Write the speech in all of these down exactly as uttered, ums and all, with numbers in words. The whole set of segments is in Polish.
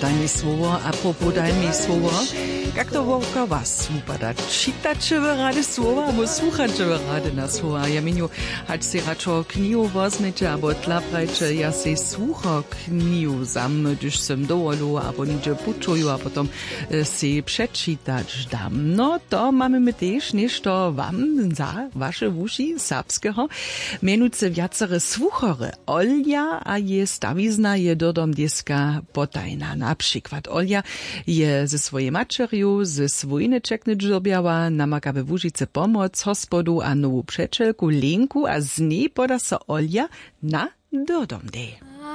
daj mi słowo, a propos daj mi słowo. Jak to wokół was upada? Czytacie wy rady słowa, albo słuchacie wy rady na słowa? Ja miniu, hać si raczej knihu wozmycie, albo tlaprajcie, ja si słucha knihu sam, gdyż sem dowolu, albo nidzie puczuju, a potom si przeczytać dam. No to mamy my też nešto wam za wasze uši serbskiego. Mianujce wiacere słuchory. Olja a je stawizna je dodom deska potajna. Na przykład Olja je ze swojej maczeriu, ze swojne czeknyć zrobiała, namaka we Łužice pomoc hospodu a nową przeczelku Lenku, a z niej poda se Olja na dodom de.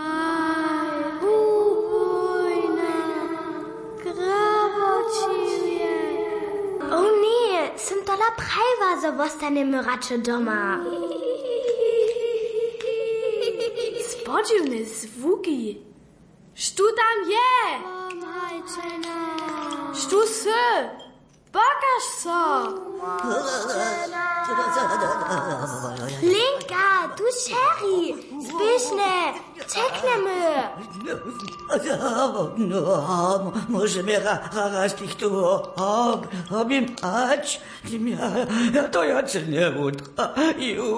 O nie, sem tola prajva, zo vostaneme rače doma. Spodziwne zvuki. Štu tam je? Štu se? Pokaž so. Lenka, tu Sherry, zbišne, čekneme. No, może mnie raz tych tu obim ać, ja to ja cię nie utraju.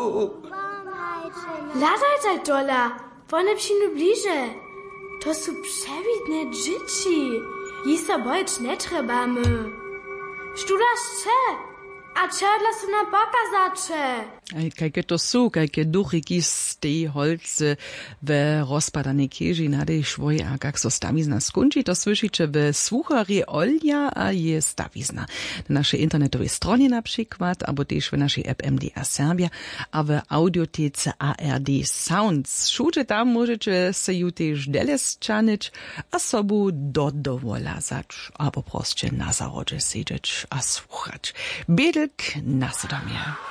Ladajte dola, one przyjdą bliżej. To są przewidne dzieci. Jisa bojeć nie trzebamy. Študaš če? A čedla su nam pokazače? Kajke to su, kajke duchiki z tej holce w rozpadanej kieži nadej švoj, a kak so stavizna skunči, to slyšíte v słuchari Olja a je stavizna. Na našej internetovej stronie na przykład, abo tež v našej app M D R Serbia, a v audiotece A R D Sounds. Šuče tam môžete se ju tež delesčanič a sobu dodovolazać, abo proste na zarodže sedeć a słuchać. Bědelk na sodomie.